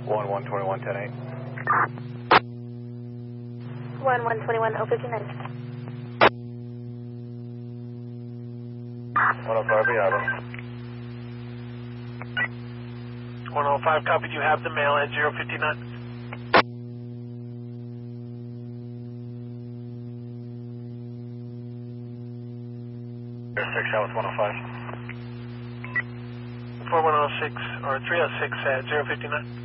1121, 10-8. 1121, 059. 105, we have it. 105, copy. You have the mail at 059. South 105. 4106 or 306 at 059.